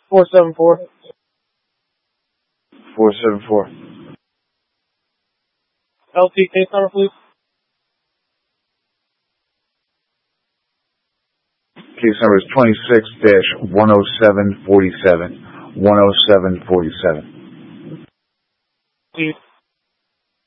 474. 474. LT case number, please. Case number is 26-10747. 10747. Please.